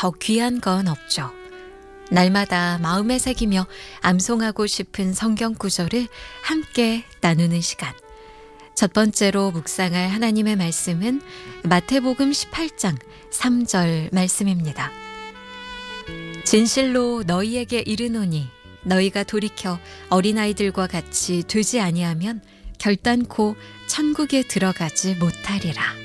더 귀한 건 없죠. 날마다 마음에 새기며 암송하고 싶은 성경 구절을 함께 나누는 시간. 첫 번째로 묵상할 하나님의 말씀은 마태복음 18장 3절 말씀입니다. 진실로 너희에게 이르노니 너희가 돌이켜 어린아이들과 같이 되지 아니하면 결단코 천국에 들어가지 못하리라.